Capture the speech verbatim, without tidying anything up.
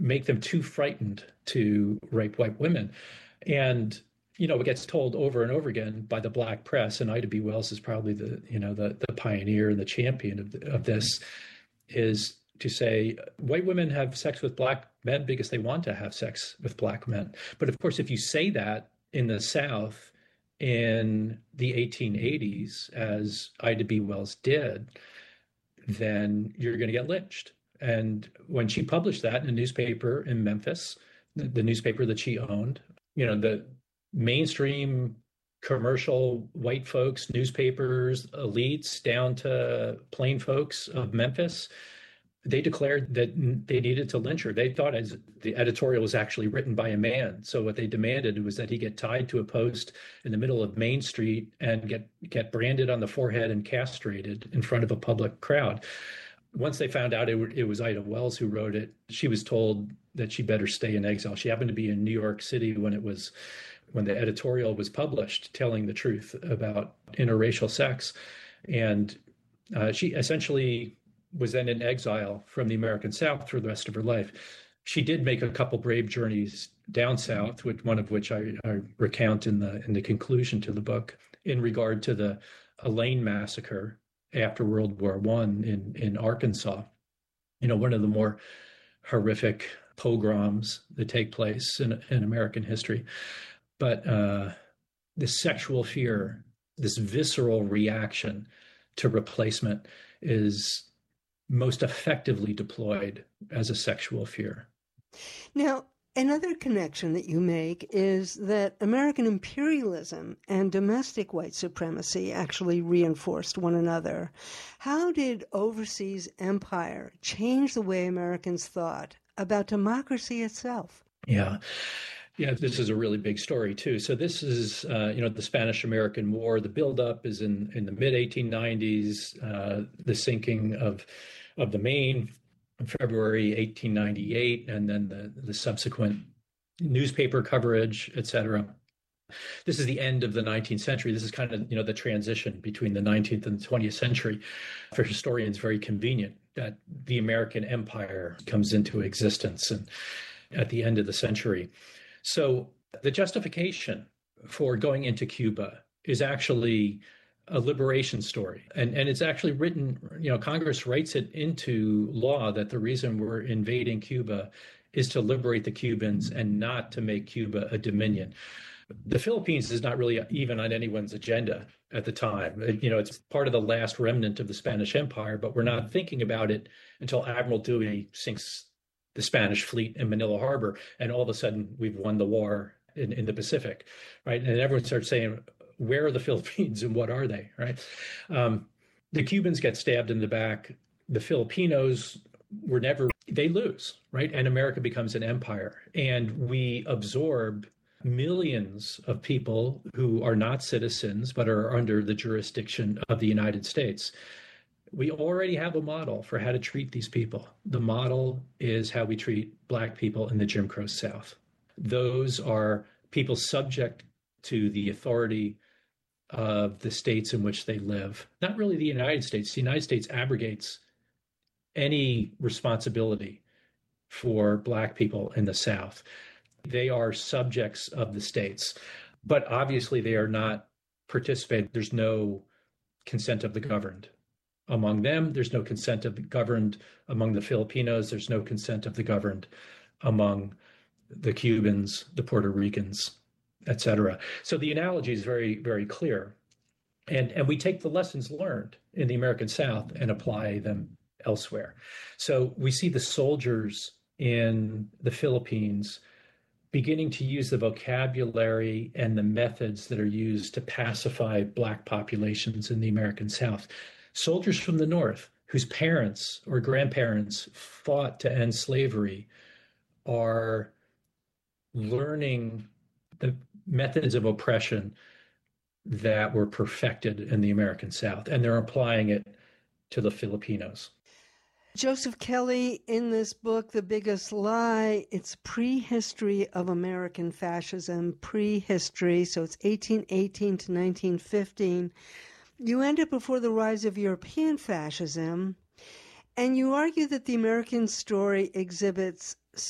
make them too frightened to rape white women. And, you know, it gets told over and over again by the Black press, and Ida B. Wells is probably the, you know, the, the pioneer and the champion of, of this, is to say white women have sex with Black men because they want to have sex with Black men. But of course, if you say that in the South in the eighteen eighties, as Ida B. Wells did, then you're going to get lynched. And when she published that in a newspaper in Memphis, the, the newspaper that she owned, you know, the mainstream commercial white folks, newspapers, elites, down to plain folks of Memphis, they declared that they needed to lynch her. They thought as the editorial was actually written by a man. So what they demanded was that he get tied to a post in the middle of Main Street and get, get branded on the forehead and castrated in front of a public crowd. Once they found out it, it was Ida Wells who wrote it, she was told that she better stay in exile. She happened to be in New York City when it was, when the editorial was published, telling the truth about interracial sex. And uh, she essentially was then in exile from the American South for the rest of her life. She did make a couple brave journeys down south, with one of which I, I recount in the in the conclusion to the book, in regard to the Elaine massacre after World War One in, in Arkansas. You know, one of the more horrific pogroms that take place in, in American history. But uh, the sexual fear, this visceral reaction to replacement, is most effectively deployed as a sexual fear. Now, another connection that you make is that American imperialism and domestic white supremacy actually reinforced one another. How did overseas empire change the way Americans thought about democracy itself? Yeah. Yeah, this is a really big story, too. So this is, uh, you know, the Spanish-American War. The buildup is in, in the mid eighteen nineties, uh, the sinking of of the Maine in February eighteen ninety-eight, and then the, the subsequent newspaper coverage, et cetera. This is the end of the nineteenth century. This is kind of, you know, the transition between the nineteenth and the twentieth century. For historians, very convenient that the American empire comes into existence and at the end of the century. So the justification for going into Cuba is actually a liberation story. And, and it's actually written, you know, Congress writes it into law that the reason we're invading Cuba is to liberate the Cubans and not to make Cuba a dominion. The Philippines is not really even on anyone's agenda at the time. You know, it's part of the last remnant of the Spanish Empire, but we're not thinking about it until Admiral Dewey sinks the Spanish fleet in Manila Harbor, and all of a sudden we've won the war in, in the Pacific, right? And everyone starts saying, where are the Philippines and what are they, right? Um, the Cubans get stabbed in the back. The Filipinos were never, they lose, right? And America becomes an empire. And we absorb millions of people who are not citizens, but are under the jurisdiction of the United States. We already have a model for how to treat these people. The model is how we treat Black people in the Jim Crow South. Those are people subject to the authority of the states in which they live. Not really the United States. The United States abrogates any responsibility for Black people in the South. They are subjects of the states, but obviously they are not participating. There's no consent of the governed. Among them, there's no consent of the governed. Among the Filipinos, there's no consent of the governed. Among the Cubans, the Puerto Ricans, et cetera. So the analogy is very, very clear. And, and we take the lessons learned in the American South and apply them elsewhere. So we see the soldiers in the Philippines beginning to use the vocabulary and the methods that are used to pacify Black populations in the American South. Soldiers from the North, whose parents or grandparents fought to end slavery, are learning the methods of oppression that were perfected in the American South, and they're applying it to the Filipinos. Joseph Kelly, in this book, The Biggest Lie, it's prehistory of American fascism, prehistory, so it's eighteen eighteen to nineteen fifteen. You end up before the rise of European fascism, and you argue that the American story exhibits